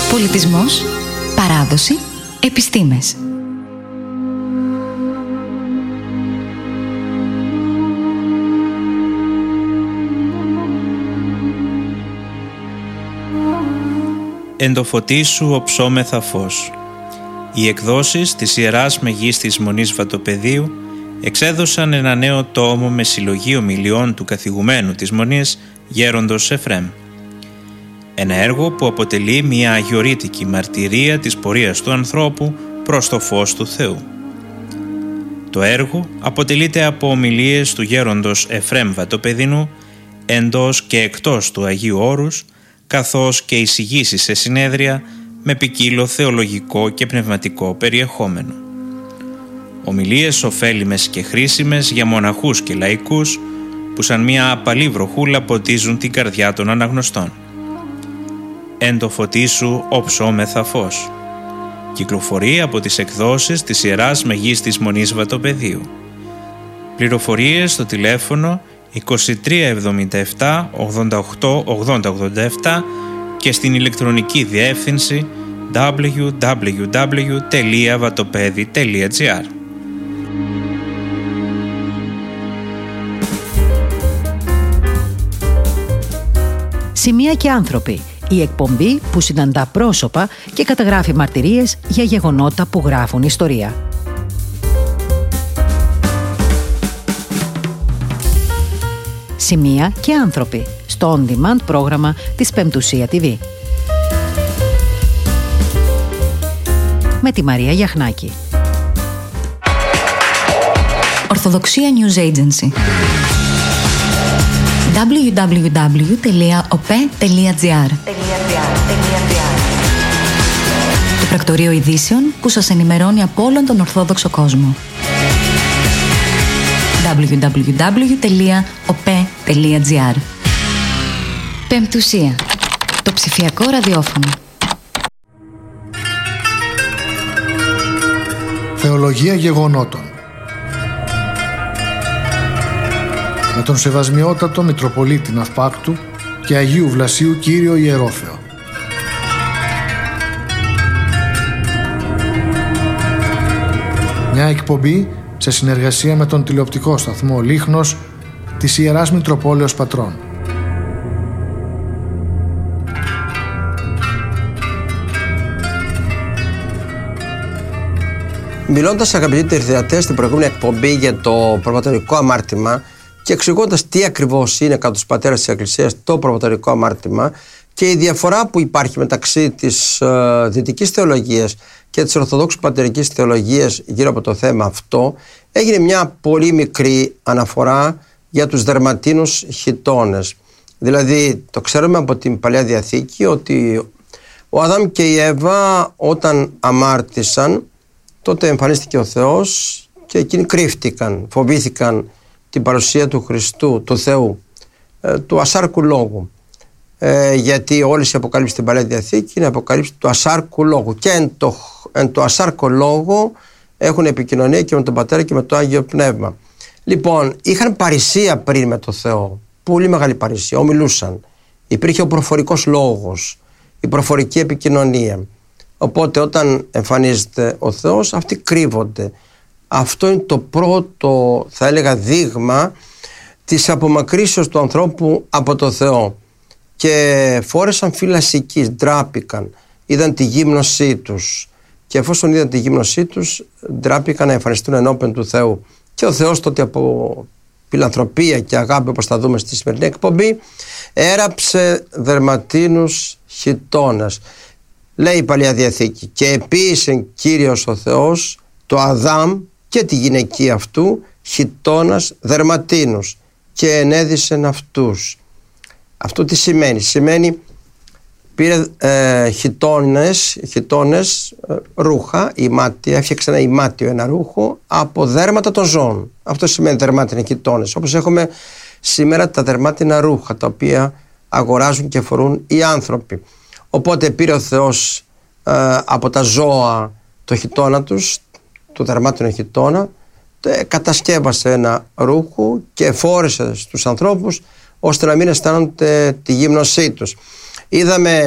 Πολιτισμός, παράδοση, επιστήμες. Εν το φωτί σου οψόμεθα φως. Οι εκδόσεις της Ιεράς Μεγίστης Μονής Βατοπεδίου εξέδωσαν ένα νέο τόμο με συλλογή ομιλιών του καθηγουμένου της Μονής, Γέροντος Εφρέμ. Ένα έργο που αποτελεί μια αγιορείτικη μαρτυρία της πορείας του ανθρώπου προς το φως του Θεού. Το έργο αποτελείται από ομιλίες του Γέροντος Εφρέμ Βατοπεδινού εντός και εκτός του Αγίου Όρους, καθώς και εισηγήσεις σε συνέδρια με ποικίλο θεολογικό και πνευματικό περιεχόμενο. Ομιλίες ωφέλιμες και χρήσιμες για μοναχούς και λαϊκούς που σαν μια απαλή βροχούλα ποτίζουν την καρδιά των αναγνωστών. Εν το φωτί σου οψόμεθα φως. Κυκλοφορεί από τις εκδόσεις της Ιεράς Μεγίστης Μονής Βατοπεδίου. Πληροφορίες στο τηλέφωνο 2377 88 8087 και στην ηλεκτρονική διεύθυνση www.vatopedi.gr. Σημεία και άνθρωποι. Η εκπομπή που συναντά πρόσωπα και καταγράφει μαρτυρίες για γεγονότα που γράφουν ιστορία. Σημεία και άνθρωποι στο on-demand πρόγραμμα της Πεμπτουσία TV. Με τη Μαρία Γιαχνάκη. Ορθοδοξία News Agency. www.op.gr. Το πρακτορείο ειδήσεων που σας ενημερώνει από όλον τον Ορθόδοξο κόσμο. www.op.gr. Πεμπτουσία. Το ψηφιακό ραδιόφωνο. Θεολογία γεγονότων. Με τον Σεβασμιότατο Μητροπολίτη Ναυπάκτου και Αγίου Βλασίου Κύριο Ιερόθεο. Μια εκπομπή σε συνεργασία με τον τηλεοπτικό σταθμό Λίχνος της Ιεράς Μητροπόλεως Πατρών. Μιλώντας, αγαπητοί τηλεθεατές, στην προηγούμενη εκπομπή για το προβατορικό αμάρτημα και εξηγώντας τι ακριβώς είναι κατά τους πατέρες της Εκκλησίας το προβατορικό αμάρτημα και η διαφορά που υπάρχει μεταξύ της δυτικής θεολογίας και της ορθοδόξου πατερικής θεολογίας γύρω από το θέμα αυτό, έγινε μια πολύ μικρή αναφορά για τους δερματίνους χιτώνες. Δηλαδή, το ξέρουμε από την Παλαιά Διαθήκη ότι ο Αδάμ και η Εύα όταν αμάρτησαν, τότε εμφανίστηκε ο Θεός και εκείνοι κρύφτηκαν, φοβήθηκαν την παρουσία του Χριστού, του Θεού, του ασάρκου λόγου. Γιατί όλες οι αποκαλύψεις στην Παλαιά Διαθήκη είναι αποκαλύψεις του ασάρκου λόγου και εν το ασάρκο λόγο έχουν επικοινωνία και με τον Πατέρα και με το Άγιο Πνεύμα. Λοιπόν, είχαν παρησία πριν με το Θεό, πολύ μεγάλη παρησία, ομιλούσαν, υπήρχε ο προφορικός λόγος, η προφορική επικοινωνία. Οπότε όταν εμφανίζεται ο Θεός, αυτοί κρύβονται. Αυτό είναι το πρώτο, θα έλεγα, δείγμα της απομακρύσεως του ανθρώπου από το Θεό. Και φόρεσαν φυλασσικοί, ντράπηκαν, είδαν τη γύμνωσή τους. Και εφόσον είδαν τη γύμνωσή τους, ντράπηκαν να εμφανιστούν ενώπιον του Θεού. Και ο Θεός τότε από φιλανθρωπία και αγάπη, όπως θα δούμε στη σημερινή εκπομπή, έραψε δερματίνους χιτώνες. Λέει η Παλαιά Διαθήκη, και επίησε Κύριος ο Θεός το Αδάμ και τη γυναικεία αυτού χιτώνας δερματίνους και ενέδυσεν αυτούς. Αυτό τι σημαίνει? Σημαίνει πήρε χιτώνες, ρούχα, ημάτια, έφτιαξε ένα ημάτιο, ένα ρούχο από δέρματα των ζώων. Αυτό σημαίνει δερμάτινοι χιτώνες. Όπως έχουμε σήμερα τα δερμάτινα ρούχα τα οποία αγοράζουν και φορούν οι άνθρωποι. Οπότε πήρε ο Θεός από τα ζώα το χιτώνα τους, το δερμάτινο χιτώνα, κατασκεύασε ένα ρούχο και φόρεσε στους ανθρώπους ώστε να μην αισθάνονται τη γύμνωσή τους. Είδαμε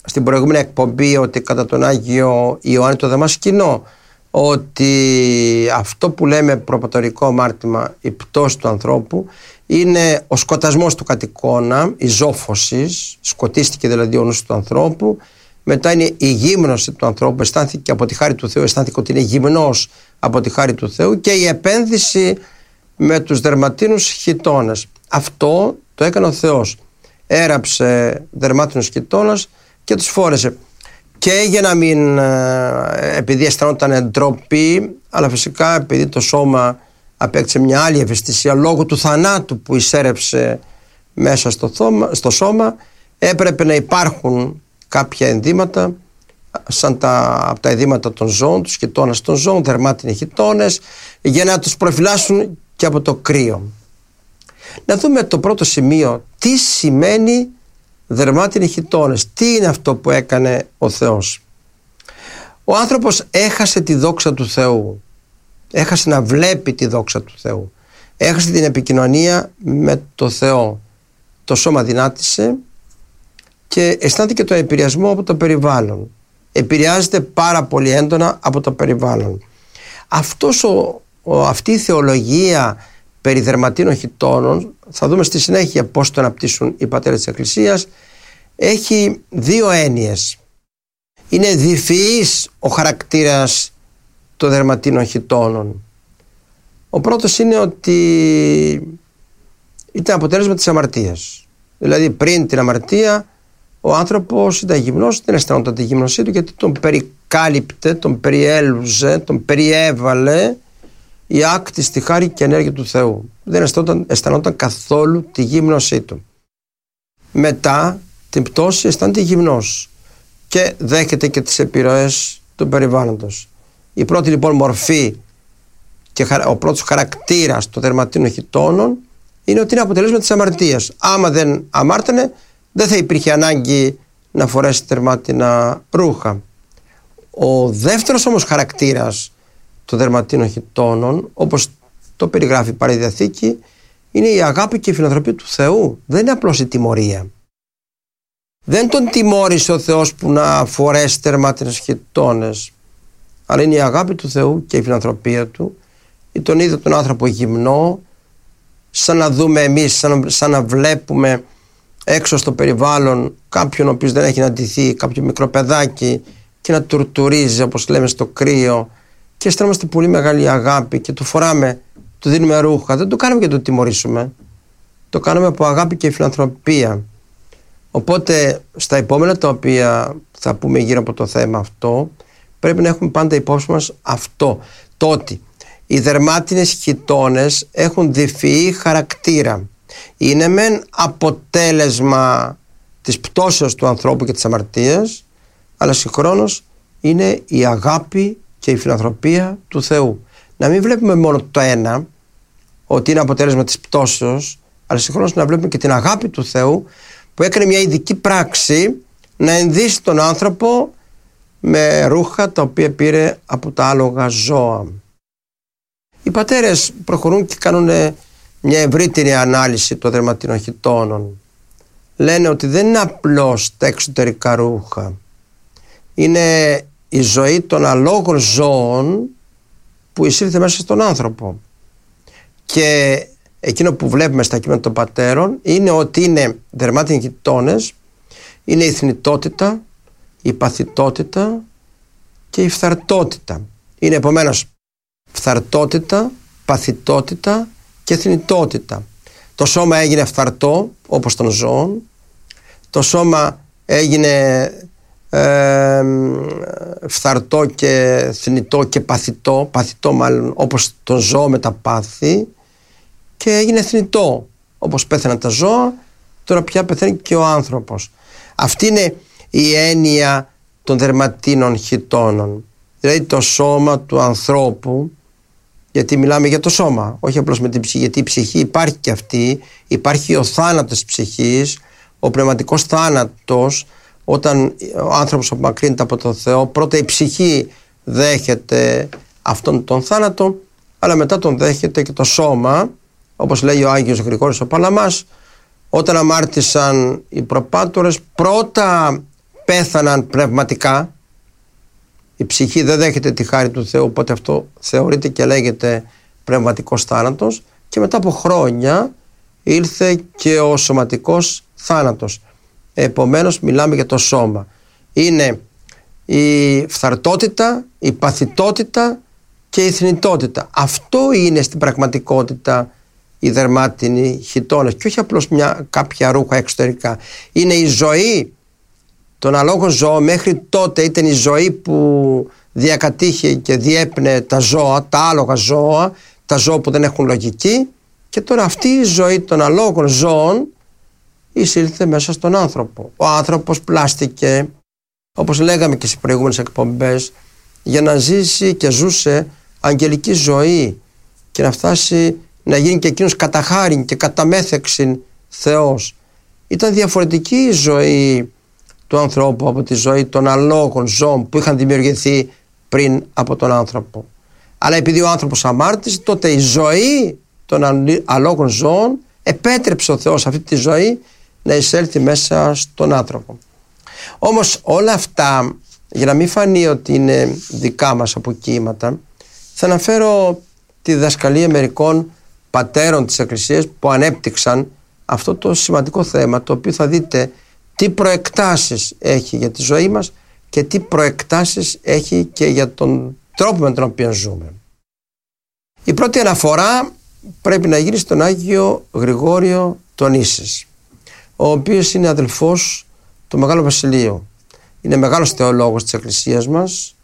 στην προηγούμενη εκπομπή ότι κατά τον Άγιο Ιωάννη το Δαμασκηνό, ότι αυτό που λέμε προπατορικό αμάρτημα, η πτώση του ανθρώπου, είναι ο σκοτασμός του κατ' εικόνα, η ζώφωση, σκοτίστηκε δηλαδή ο νους του ανθρώπου. Μετά είναι η γύμνωση του ανθρώπου, αισθάνθηκε από τη χάρη του Θεού, αισθάνθηκε ότι είναι γυμνός από τη χάρη του Θεού, και η επένδυση με τους δερματίνους χιτώνες. Αυτό το έκανε ο Θεός. Έραψε δερμάτινους χιτώνες και τους φόρεσε. Και για να μην, επειδή αισθανόταν ντροπή, αλλά φυσικά επειδή το σώμα απέκτησε μια άλλη ευαισθησία λόγω του θανάτου που εισέρεψε μέσα στο σώμα, έπρεπε να υπάρχουν κάποια ενδύματα, σαν από τα ενδύματα των ζώων, τους χιτώνες των ζώων, δερμάτινοι χιτώνες, για να τους προφυλάσσουν και από το κρύο. Να δούμε το πρώτο σημείο, τι σημαίνει δερμάτινοι χιτώνες, τι είναι αυτό που έκανε ο Θεός. Ο άνθρωπος έχασε τη δόξα του Θεού, έχασε να βλέπει τη δόξα του Θεού, έχασε την επικοινωνία με το Θεό. Το σώμα δυνάτησε και αισθάνθηκε το επηρεασμό από το περιβάλλον. Επηρεάζεται πάρα πολύ έντονα από το περιβάλλον. Αυτή η θεολογία περί δερματίνων χιτώνων, θα δούμε στη συνέχεια πώς το αναπτύσσουν οι πατέρες της Εκκλησίας, έχει δύο έννοιες. Είναι διφυής ο χαρακτήρας των δερματίνων χιτώνων. Ο πρώτος είναι ότι ήταν αποτέλεσμα της αμαρτίας. Δηλαδή πριν την αμαρτία ο άνθρωπος ήταν γυμνός, δεν αισθανόταν τη γυμνωσή του, γιατί τον περικάλυπτε, τον περιέλουζε, τον περιέβαλε η άκτιστη χάρη και ενέργεια του Θεού. Δεν αισθανόταν καθόλου τη γύμνωσή του. Μετά την πτώση αισθάνεται γυμνός και δέχεται και τις επιρροές του περιβάλλοντος. Η πρώτη λοιπόν μορφή και ο πρώτος χαρακτήρας των δερματίνων χιτώνων είναι ότι είναι αποτελέσμα της αμαρτίας. Άμα δεν αμάρτανε, δεν θα υπήρχε ανάγκη να φορέσει δερμάτινα ρούχα. Ο δεύτερος όμως χαρακτήρας των δερματίνων χιτώνων, όπως το περιγράφει η Παλαιά Διαθήκη, είναι η αγάπη και η φιλανθρωπία του Θεού. Δεν είναι απλώς η τιμωρία. Δεν τον τιμώρησε ο Θεός που να φορέσει δερμάτινες χιτώνες, αλλά είναι η αγάπη του Θεού και η φιλανθρωπία του. Ή τον είδε τον άνθρωπο γυμνό, σαν να δούμε εμείς, σαν να βλέπουμε έξω στο περιβάλλον κάποιον ο οποίος δεν έχει να ντυθεί, κάποιο μικρό παιδάκι, και να τουρτουρίζει, όπως λέμε, στο κρύο, και αισθανόμαστε πολύ μεγάλη αγάπη και του φοράμε, του δίνουμε ρούχα. Δεν το κάνουμε για να το τιμωρήσουμε, το κάνουμε από αγάπη και φιλανθρωπία. Οπότε στα επόμενα τα οποία θα πούμε γύρω από το θέμα αυτό, πρέπει να έχουμε πάντα υπόψη μας αυτό, το ότι οι δερμάτινες χιτώνες έχουν διφυή χαρακτήρα. Είναι μεν αποτέλεσμα της πτώσεως του ανθρώπου και της αμαρτίας, αλλά συγχρόνως είναι η αγάπη και η φιλανθρωπία του Θεού. Να μην βλέπουμε μόνο το ένα, ότι είναι αποτέλεσμα της πτώσεως, αλλά συγχρόνως να βλέπουμε και την αγάπη του Θεού, που έκανε μια ειδική πράξη να ενδύσει τον άνθρωπο με ρούχα τα οποία πήρε από τα άλογα ζώα. Οι πατέρες προχωρούν και κάνουν μια ευρύτερη ανάλυση των δερματίνων χιτώνων. Λένε ότι δεν είναι απλώς τα εξωτερικά ρούχα. Είναι η ζωή των αλόγων ζώων που εισήλθε μέσα στον άνθρωπο. Και εκείνο που βλέπουμε στα κείμενα των πατέρων είναι ότι είναι δερμάτινοι χιτώνες, είναι η θνητότητα, η παθητότητα και η φθαρτότητα. Είναι επομένως φθαρτότητα, παθητότητα και θνητότητα. Το σώμα έγινε φθαρτό όπως των ζώων, το σώμα έγινε φθαρτό και θνητό και παθητό μάλλον όπως το ζώο με τα πάθη, και έγινε θνητό όπως πέθαναν τα ζώα, τώρα πια πεθαίνει και ο άνθρωπος. Αυτή είναι η έννοια των δερματίνων χιτώνων, δηλαδή το σώμα του ανθρώπου, γιατί μιλάμε για το σώμα, όχι απλώς με την ψυχή, γιατί η ψυχή υπάρχει και αυτή, υπάρχει ο θάνατος της ψυχής, ο πνευματικός θάνατος. Όταν ο άνθρωπος απομακρύνεται από τον Θεό, πρώτα η ψυχή δέχεται αυτόν τον θάνατο, αλλά μετά τον δέχεται και το σώμα, όπως λέει ο Άγιος Γρηγόρης ο Παλαμάς. Όταν αμάρτησαν οι προπάτορες, πρώτα πέθαναν πνευματικά. Η ψυχή δεν δέχεται τη χάρη του Θεού, οπότε αυτό θεωρείται και λέγεται πνευματικός θάνατος, και μετά από χρόνια ήρθε και ο σωματικός θάνατος. Επομένως μιλάμε για το σώμα. Είναι η φθαρτότητα, η παθητότητα και η θνητότητα. Αυτό είναι στην πραγματικότητα οι δερμάτινοι χιτώνες, και όχι απλώς κάποια ρούχα εξωτερικά. Είναι η ζωή των αλόγων ζώων. Μέχρι τότε ήταν η ζωή που διακατήχε και διέπνε τα ζώα, τα άλογα ζώα, τα ζώα που δεν έχουν λογική, και τώρα αυτή η ζωή των αλόγων ζώων εισήλθε μέσα στον άνθρωπο. Ο άνθρωπος πλάστηκε, όπως λέγαμε και στις προηγούμενες εκπομπές, για να ζήσει και ζούσε αγγελική ζωή και να φτάσει να γίνει και εκείνος κατά χάριν και κατά μέθεξιν Θεός. Ήταν διαφορετική η ζωή του ανθρώπου από τη ζωή των αλόγων ζώων που είχαν δημιουργηθεί πριν από τον άνθρωπο. Αλλά επειδή ο άνθρωπος αμάρτησε, τότε η ζωή των αλόγων ζώων επέτρεψε ο Θεός αυτή τη ζωή να εισέλθει μέσα στον άνθρωπο. Όμως όλα αυτά, για να μην φανεί ότι είναι δικά μας αποκύματα, θα αναφέρω τη διδασκαλία μερικών πατέρων της Εκκλησίας που ανέπτυξαν αυτό το σημαντικό θέμα, το οποίο θα δείτε τι προεκτάσεις έχει για τη ζωή μας και τι προεκτάσεις έχει και για τον τρόπο με τον οποίο ζούμε. Η πρώτη αναφορά πρέπει να γίνει στον Άγιο Γρηγόριο τον Ίσης, ο οποίος είναι αδελφός του Μεγάλου Βασιλείου. Είναι μεγάλος θεολόγος της Εκκλησίας μας.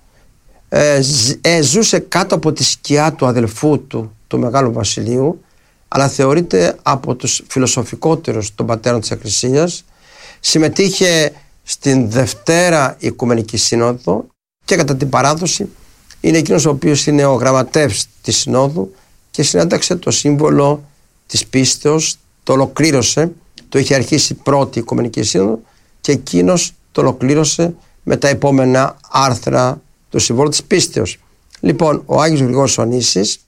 Ζούσε κάτω από τη σκιά του αδελφού του Μεγάλου Βασιλείου, αλλά θεωρείται από τους φιλοσοφικότερους των πατέρων της Εκκλησίας. Συμμετείχε στην Δευτέρα Οικουμενική Σύνοδο και κατά την παράδοση είναι εκείνος ο οποίος είναι ο γραμματεύς της Συνόδου και συνέταξε το σύμβολο της πίστεως, το ολοκλήρωσε, το είχε αρχίσει η πρώτη Οικουμενική Σύνοδο και εκείνος το ολοκλήρωσε με τα επόμενα άρθρα του Συμβόλου της Πίστεως. Λοιπόν, ο Άγιος Γρηγόριος ο Νήσης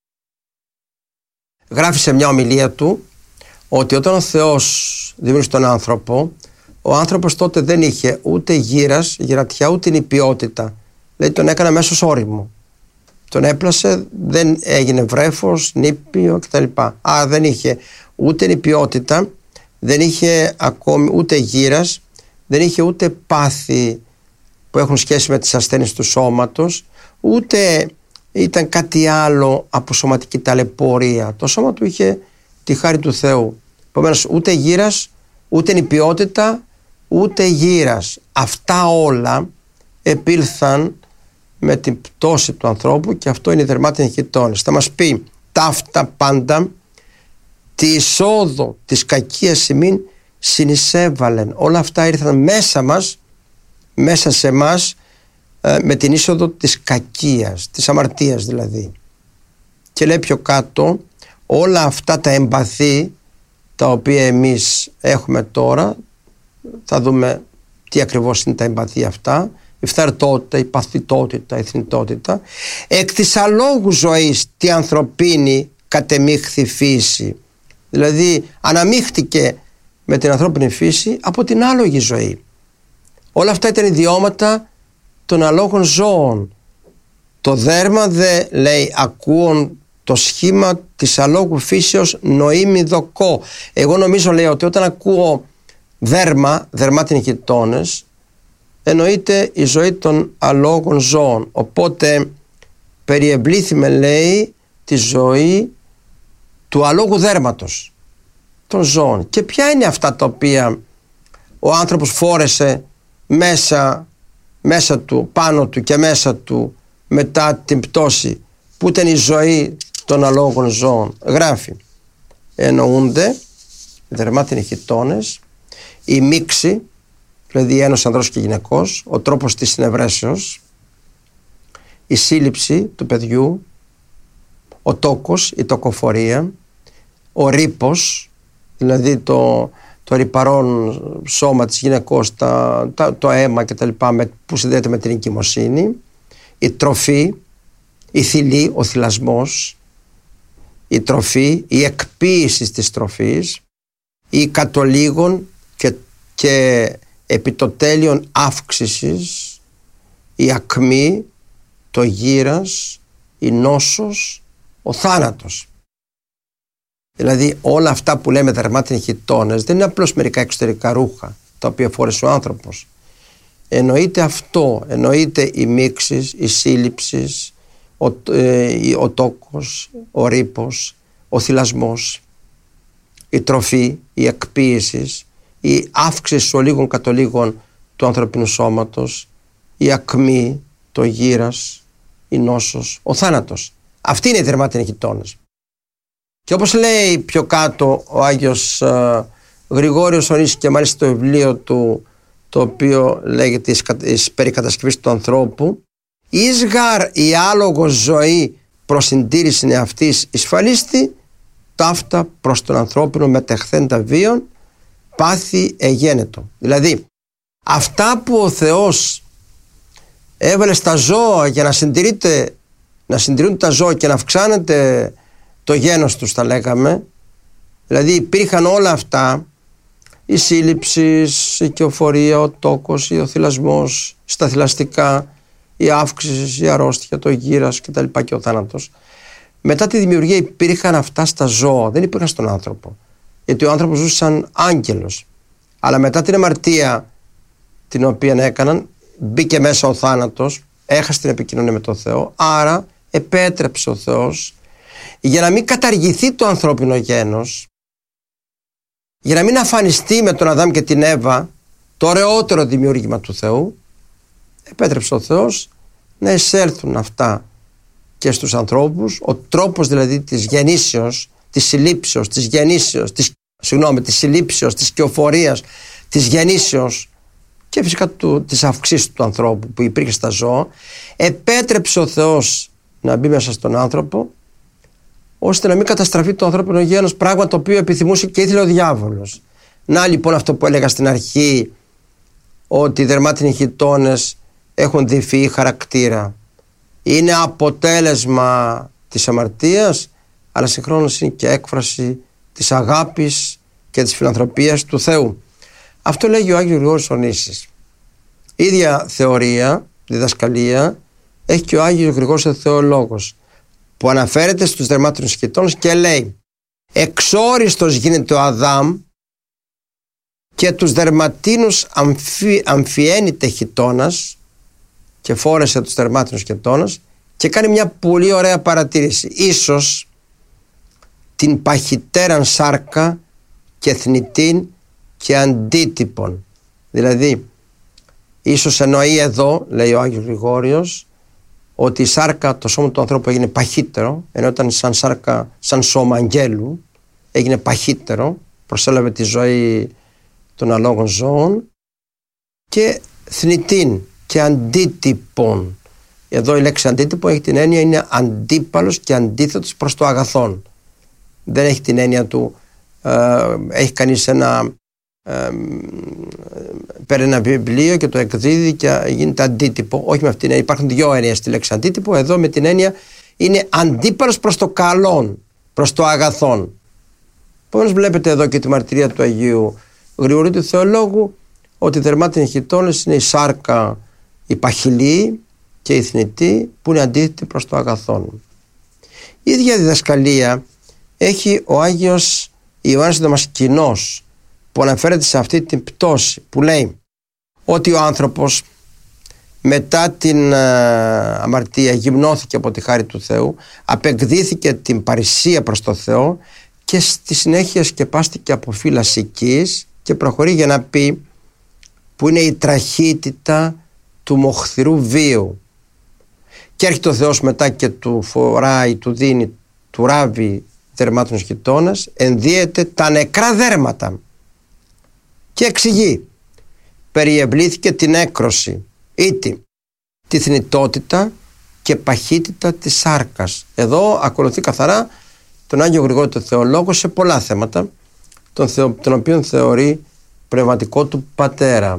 γράφει σε μια ομιλία του ότι όταν ο Θεός δημιούργησε τον άνθρωπο, ο άνθρωπος τότε δεν είχε ούτε γύρας, γυρατιά, ούτε νηπιότητα. Δηλαδή τον έκανα μέσως όριμο. Τον έπλασε, δεν έγινε βρέφος, νήπιο κτλ. Άρα δεν είχε ούτε νηπιότητα, δεν είχε ακόμη ούτε γύρας, δεν είχε ούτε πάθη που έχουν σχέση με τις ασθένειες του σώματος, ούτε ήταν κάτι άλλο από σωματική ταλαιπωρία. Το σώμα του είχε τη χάρη του Θεού. Επομένως ούτε γύρας, ούτε νηπιότητα, ούτε γύρας. Αυτά όλα επήλθαν με την πτώση του ανθρώπου και αυτό είναι οι δερμάτινοι χιτώνες. Θα μας πει ταύτα πάντα τη εισόδο της κακίας ημίν συνεισέβαλεν. Όλα αυτά ήρθαν μέσα μας, μέσα σε μας, με την είσοδο της κακίας, της αμαρτίας δηλαδή. Και λέει πιο κάτω, όλα αυτά τα εμπαθή τα οποία εμείς έχουμε τώρα, θα δούμε τι ακριβώς είναι τα εμπαθή αυτά, η φθαρτότητα, η παθητότητα, η θνητότητα, εκ της αλόγου ζωής τη ανθρωπίνη κατεμίχθη φύση. Δηλαδή αναμίχθηκε με την ανθρώπινη φύση από την άλογη ζωή. Όλα αυτά ήταν ιδιώματα των αλόγων ζώων. Το δέρμα δε, λέει, ακούων το σχήμα της αλόγου φύσεως νοήμι δοκό. Εγώ νομίζω, λέει, ότι όταν ακούω δέρμα, δερμάτινοι χιτώνες, εννοείται η ζωή των αλόγων ζώων. Οπότε περιεμπλήθημε, λέει, τη ζωή του αλόγου δέρματος των ζώων. Και ποια είναι αυτά τα οποία ο άνθρωπος φόρεσε μέσα του, πάνω του και μέσα του μετά την πτώση, που ήταν η ζωή των αλόγων ζώων. Γράφει, εννοούνται οι δερμάτινοι χιτώνες, η μίξη, δηλαδή ένας ανδρός και γυναικός, ο τρόπος της συνευρέσεως, η σύλληψη του παιδιού, ο τόκος, η τοκοφορία, ο ρήπος, δηλαδή το ρυπαρόν σώμα της γυναικός, το αίμα κτλ. Που συνδέεται με την εγκυμοσύνη, η τροφή, η θηλή, ο θυλασμός, η τροφή, η εκποίηση της τροφής, η κατολίγων και επί το τέλειον αύξησης, η ακμή, το γύρας, η νόσος, ο θάνατος. Δηλαδή όλα αυτά που λέμε δερμάτινοι χιτώνες δεν είναι απλώς μερικά εξωτερικά ρούχα τα οποία φόρεσε ο άνθρωπος. Εννοείται αυτό, εννοείται οι μίξεις, οι σύλληψεις, ο τόκος, ο ρήπος, ο θυλασμός, η τροφή, η εκποίηση, η αύξηση ολίγων κατ' ολίγων του ανθρωπίνου σώματος, η ακμή, το γύρας, η νόσος, ο θάνατος. Αυτοί είναι οι δερμάτινοι χιτώνες. Και όπως λέει πιο κάτω ο Άγιος Γρηγόριος Ονήσης, και μάλιστα το βιβλίο του, το οποίο λέγεται «Εις περικατασκευής του ανθρώπου», «Εις γαρ η άλογος ζωή προς συντήρηση εαυτής εισφαλίστη, ταύτα προς τον ανθρώπινο μετεχθέντα βίον πάθη εγένετο». Δηλαδή αυτά που ο Θεός έβαλε στα ζώα για να συντηρούν τα ζώα και να αυξάνεται το γένος τους, τα λέγαμε, δηλαδή υπήρχαν όλα αυτά, η σύλληψη, η κυοφορία, ο τόκος, ο θυλασμός, στα θυλαστικά, η αύξηση, η αρρώστια, το γύρας κτλ. Και ο θάνατος. Μετά τη δημιουργία υπήρχαν αυτά στα ζώα, δεν υπήρχαν στον άνθρωπο. Γιατί ο άνθρωπος ζούσε σαν άγγελος. Αλλά μετά την αμαρτία την οποία έκαναν, μπήκε μέσα ο θάνατος, έχασε την επικοινωνία με τον Θεό, άρα επέτρεψε ο Θεός για να μην καταργηθεί το ανθρώπινο γένος, για να μην αφανιστεί με τον Αδάμ και την Εύα το ωραιότερο δημιούργημα του Θεού, επέτρεψε ο Θεός να εισέλθουν αυτά και στους ανθρώπους, ο τρόπος δηλαδή της γεννήσεως, της συλλήψεως, της γεννήσεως, της συλλήψεως, της κυοφορίας, της γεννήσεως και φυσικά της αυξήσεως του ανθρώπου που υπήρχε στα ζώα, επέτρεψε ο Θεός να μπει μέσα στον άνθρωπο, ώστε να μην καταστραφεί το ανθρώπινο γένος, πράγμα το οποίο επιθυμούσε και ήθελε ο διάβολος. Να λοιπόν αυτό που έλεγα στην αρχή, ότι οι δερμάτινοι χιτώνες έχουν διφυή χαρακτήρα. Είναι αποτέλεσμα της αμαρτίας, αλλά συγχρόνως είναι και έκφραση της αγάπης και της φιλανθρωπίας του Θεού. Αυτό λέγει ο Άγιος Γρηγόριος Ονήσης. Ίδια θεωρία, διδασκαλία, έχει και ο Άγιος Γρηγόριος ο Θεολόγος, που αναφέρεται στους δερμάτινους χιτώνες και λέει: «Εξόριστος γίνεται ο Αδάμ και τους δερματίνους αμφιένεται χιτώνας», και φόρεσε τους δερμάτινους χιτώνας, και κάνει μια πολύ ωραία παρατήρηση. «Ίσως την παχυτέραν σάρκα και θνητήν και αντίτυπον». Δηλαδή ίσως εννοεί εδώ, λέει ο Άγιος Γρηγόριος, ότι η σάρκα, το σώμα του ανθρώπου έγινε παχύτερο, ενώ ήταν σαν σάρκα, σαν σώμα αγγέλου, έγινε παχύτερο, προσέλαβε τη ζωή των αλόγων ζώων, και θνητήν και αντίτυπον. Εδώ η λέξη αντίτυπο έχει την έννοια, είναι αντίπαλος και αντίθετος προς το αγαθόν. Δεν έχει την έννοια του έχει κανείς παίρνει ένα βιβλίο και το εκδίδει και γίνεται αντίτυπο. Όχι με αυτήν την έννοια. Υπάρχουν δύο έννοιες στη λέξη αντίτυπο. Εδώ με την έννοια είναι αντίπαλος προς το καλόν, προς το αγαθόν. Πώς βλέπετε εδώ και τη μαρτυρία του Αγίου Γρηγορίου του Θεολόγου, ότι οι δερμάτινοι χιτώνες είναι η σάρκα, η παχυλή και η θνητή, που είναι αντίθετη προς το αγαθόν. Η ίδια διδασκαλία έχει ο Άγιος Ιωάννης Δαμασκηνός, που αναφέρεται σε αυτή την πτώση, που λέει ότι ο άνθρωπος μετά την αμαρτία γυμνώθηκε από τη χάρη του Θεού, απεκδίθηκε την παρησία προς το Θεό και στη συνέχεια σκεπάστηκε από φύλλας οικής και προχωρεί για να πει που είναι η τραχύτητα του μοχθηρού βίου. Και έρχεται ο Θεός μετά και του φοράει, του δίνει, του ράβει δερμάτινους χιτώνας, ενδύεται τα νεκρά δέρματα και εξηγεί: περιευλήθηκε την έκρωση, ήτι τη θνητότητα και παχύτητα της σάρκας. Εδώ ακολουθεί καθαρά τον Άγιο Γρηγόριο το Θεολόγο σε πολλά θέματα, τον οποίο θεωρεί πνευματικό του πατέρα.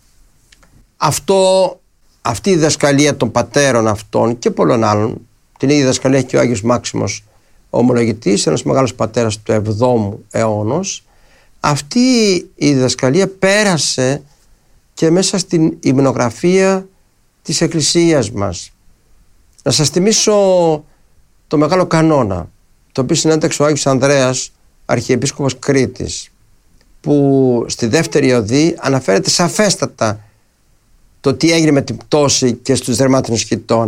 Αυτή η διδασκαλία των πατέρων αυτών και πολλών άλλων, την ίδια διδασκαλία έχει και ο Άγιος Μάξιμος ο Ομολογητής, ένας μεγάλος πατέρας του 7ου αιώνος. Αυτή η διδασκαλία πέρασε και μέσα στην υμνογραφία της Εκκλησίας μας. Να σας θυμίσω το μεγάλο κανόνα, το οποίο συνέταξε ο Άγιος Ανδρέας, Αρχιεπίσκοπος Κρήτης, που στη δεύτερη οδή αναφέρεται σαφέστατα το τι έγινε με την πτώση και στους δερμάτινους χιτών.